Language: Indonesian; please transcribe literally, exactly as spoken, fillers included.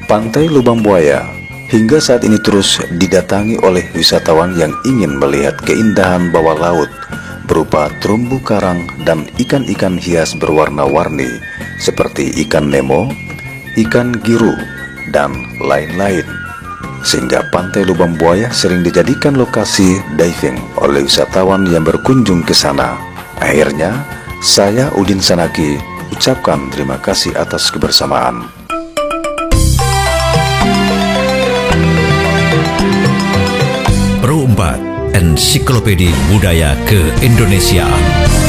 Pantai Lubang Buaya hingga saat ini terus didatangi oleh wisatawan yang ingin melihat keindahan bawah laut berupa terumbu karang dan ikan-ikan hias berwarna-warni seperti ikan Nemo, ikan Giru, dan lain-lain. Sehingga Pantai Lubang Buaya sering dijadikan lokasi diving oleh wisatawan yang berkunjung ke sana. Akhirnya, saya Udin Sanaki ucapkan terima kasih atas kebersamaan. Pro empat, Ensiklopedia Budaya Keindonesiaan.